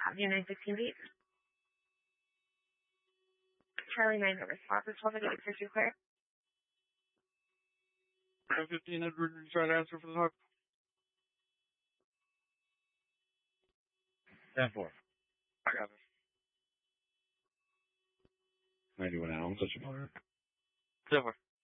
Avenue 916 beat. Charlie 9 over responses, 12 to 8 clear. 15 Edward, try to answer for the talk. 10-4. I got it. 91 Allen, such a motor. 10-4.